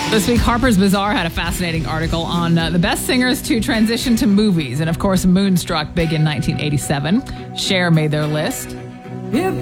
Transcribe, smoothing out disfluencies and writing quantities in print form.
This week, Harper's Bazaar had a fascinating article on the best singers to transition to movies. And of course, Moonstruck, big in 1987. Cher made their list.